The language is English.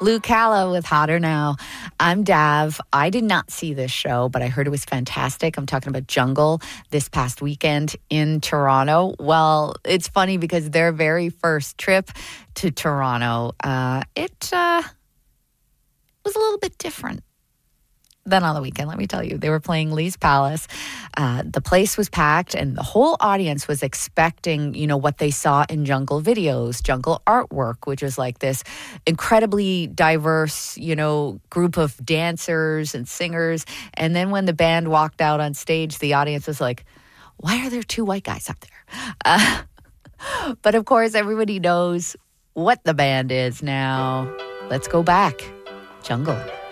Luke Calla with Hotter Now. I'm Dav. I did not see this show, but I heard it was fantastic. I'm talking about Jungle this past weekend in Toronto. Well, it's funny because their very first trip to Toronto, it was a little bit different than on the weekend, let me tell you. They were playing Lee's Palace. The place was packed, and the whole audience was expecting, what they saw in Jungle videos, Jungle artwork, which was like this incredibly diverse, group of dancers and singers. And then when the band walked out on stage, the audience was like, why are there two white guys up there? But of course, everybody knows what the band is now. Let's go back. Jungle.